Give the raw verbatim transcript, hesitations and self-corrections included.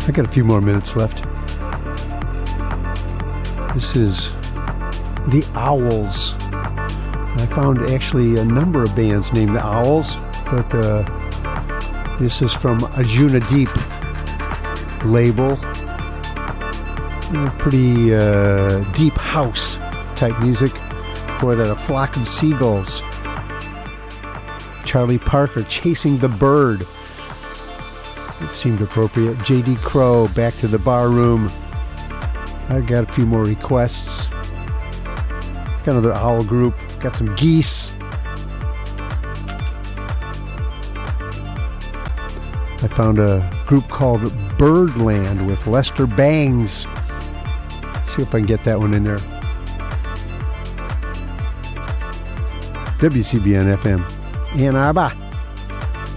I got a few more minutes left. This is The Owls. I found actually a number of bands named The Owls, but uh, this is from Ajuna Deep label. You know, pretty uh, deep house type music. For that, A Flock of Seagulls. Charlie Parker, Chasing the Bird. It seemed appropriate. J D Crowe, Back to the Bar Room. I got a few more requests. Got another owl group. Got some geese. I found a group called Birdland with Lester Bangs. See if I can get that one in there. W C B N F M, Ann Arbor.